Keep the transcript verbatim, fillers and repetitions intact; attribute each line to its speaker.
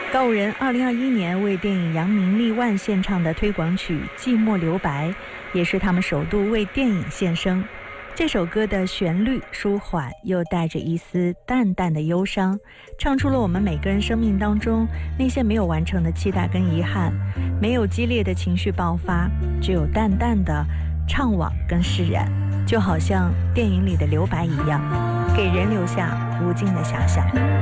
Speaker 1: 告五人二零二一年为电影扬名立万献唱的推广曲《寂寞留白》，也是他们首度为电影献声。这首歌的旋律舒缓，又带着一丝淡淡的忧伤，唱出了我们每个人生命当中那些没有完成的期待跟遗憾。没有激烈的情绪爆发，只有淡淡的怅惘跟释然，就好像电影里的留白一样，给人留下无尽的遐想。